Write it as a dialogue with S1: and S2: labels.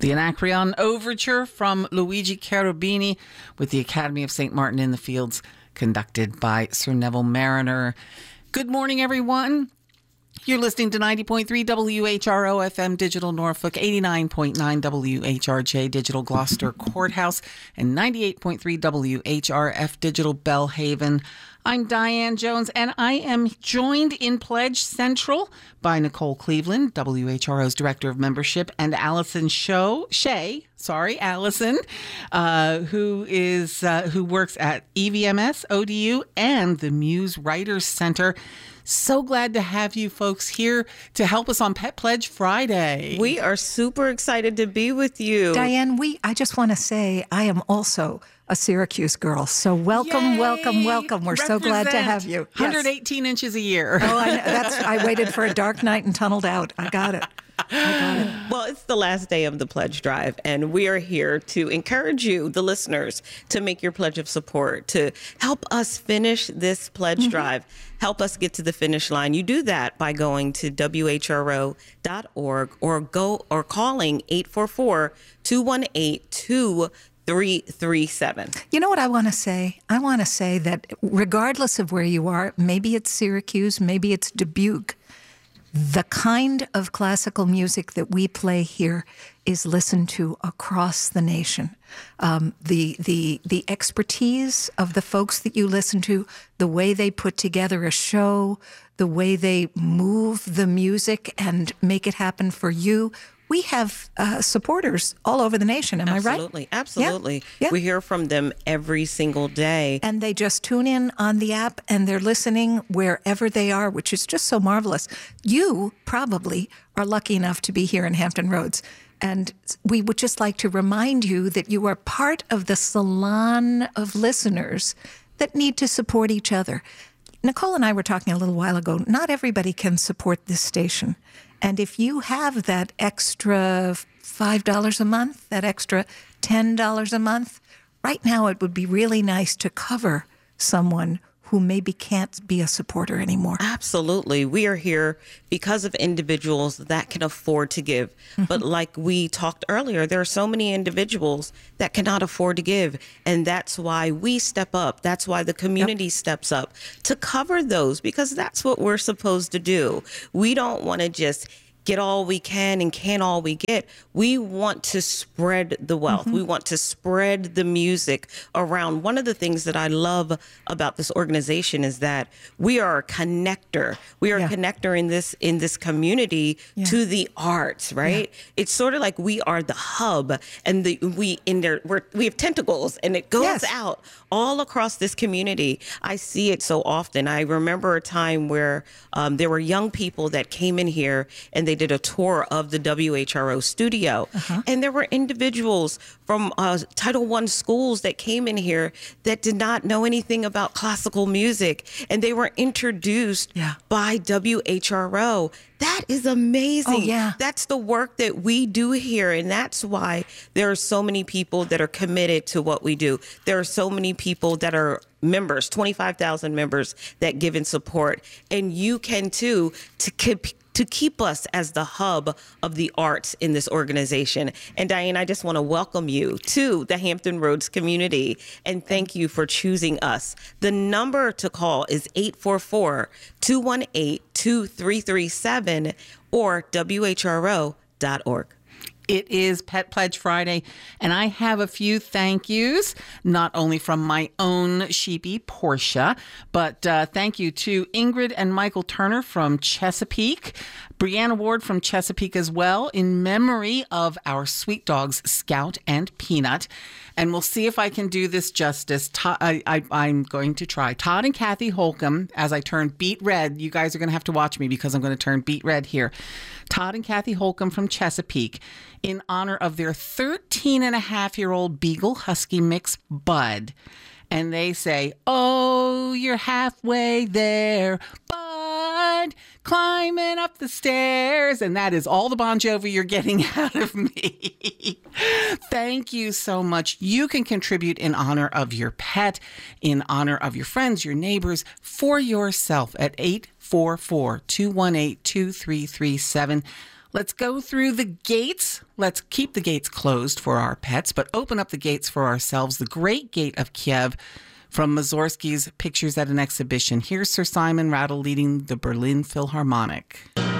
S1: The Anacreon Overture from Luigi Cherubini with the Academy of St. Martin in the Fields, conducted by Sir Neville Mariner. Good morning, everyone. You're listening to 90.3 WHRO FM Digital Norfolk, 89.9 WHRJ Digital Gloucester Courthouse, and 98.3 WHRF Digital Bellhaven. I'm Diane Jones, and I am joined in Pledge Central by Nicole Cleveland, WHRO's Director of Membership, and Allison Shea, Allison, who works at EVMS, ODU, and the Muse Writers Center. So glad to have you folks here to help us on Pet Pledge Friday.
S2: We are super excited to be with you.
S3: Diane, I just want to say I am also a Syracuse girl. So welcome,
S1: Yay!
S3: welcome. We're so glad to have you.
S1: 118 inches a year.
S3: Oh, I waited for a dark night and tunneled out. I got it.
S2: Well, it's the last day of the pledge drive, and we are here to encourage you, the listeners, to make your pledge of support, to help us finish this pledge drive, help us get to the finish line. You do that by going to WHRO.org or calling 844-218-2337.
S3: You know what I want to say? I want to say that regardless of where you are, maybe it's Syracuse, maybe it's Dubuque, the kind of classical music that we play here is listened to across the nation. The expertise of the folks that you listen to, the way they put together a show, the way they move the music and make it happen for you. We have supporters all over the nation. Am I right?
S2: Absolutely.
S3: Yeah.
S2: We hear from them every single day.
S3: And they just tune in on the app and they're listening wherever they are, which is just so marvelous. You probably are lucky enough to be here in Hampton Roads. And we would just like to remind you that you are part of the salon of listeners that need to support each other. Nicole and I were talking a little while ago. Not everybody can support this station. And if you have that extra $5 a month, that extra $10 a month, right now it would be really nice to cover someone who maybe can't be a supporter anymore.
S2: Absolutely. We are here because of individuals that can afford to give. But like we talked earlier, there are so many individuals that cannot afford to give. And that's why we step up. That's why the community steps up to cover those, because that's what we're supposed to do. We don't want to just get all we can and can all we get. We want to spread the wealth. We want to spread the music around. One of the things that I love about this organization is that we are a connector. We are a connector in this community to the arts, right? It's sort of like we are the hub, and we have tentacles, and it goes out all across this community. I see it so often. I remember a time where there were young people that came in here and they did a tour of the WHRO studio. And there were individuals from Title I schools that came in here that did not know anything about classical music, and they were introduced by WHRO. That is amazing.
S3: Oh, yeah.
S2: That's the work that we do here, and that's why there are so many people that are committed to what we do. There are so many people that are members, 25,000 members that give in support, and you can too, to keep us as the hub of the arts in this organization. And Diane, I just want to welcome you to the Hampton Roads community and thank you for choosing us. The number to call is 844-218-2337 or WHRO.org.
S1: It is Pet Pledge Friday, and I have a few thank yous, not only from my own sheepy, Portia, but thank you to Ingrid and Michael Turner from Chesapeake, Brianna Ward from Chesapeake as well, in memory of our sweet dogs, Scout and Peanut. And we'll see if I can do this justice. I'm going to try. Todd and Kathy Holcomb, as I turn beet red. You guys are going to have to watch me because I'm going to turn beet red here. Todd and Kathy Holcomb from Chesapeake, in honor of their 13-and-a-half-year-old Beagle Husky mix, Bud. And they say, "Oh, you're halfway there, Bud, climbing up the stairs." And that is all the Bon Jovi you're getting out of me. Thank you so much. You can contribute in honor of your pet, in honor of your friends, your neighbors, for yourself at 844-218-2337. Let's go through the gates. Let's keep the gates closed for our pets, but open up the gates for ourselves. The Great Gate of Kiev from Mussorgsky's Pictures at an Exhibition. Here's Sir Simon Rattle leading the Berlin Philharmonic.